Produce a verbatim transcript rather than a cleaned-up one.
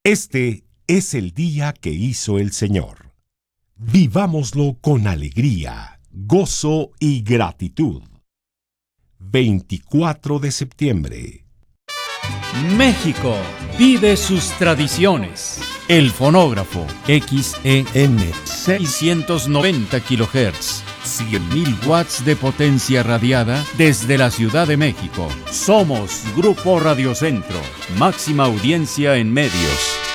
Este es el día que hizo el Señor. Vivámoslo con alegría, gozo y gratitud. veinticuatro de septiembre. México vive sus tradiciones. El fonógrafo X E M seiscientos noventa kilohertz, cien mil watts de potencia radiada desde la Ciudad de México. Somos Grupo Radio Centro, máxima audiencia en medios.